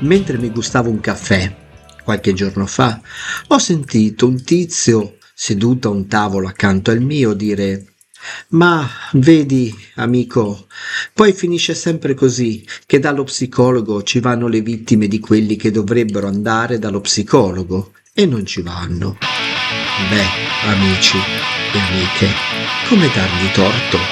Mentre mi gustavo un caffè qualche giorno fa, ho sentito un tizio seduto a un tavolo accanto al mio dire: Ma vedi, amico, poi finisce sempre così, che dallo psicologo ci vanno le vittime di quelli che dovrebbero andare dallo psicologo e non ci vanno. Beh, amici e amiche, come dargli torto?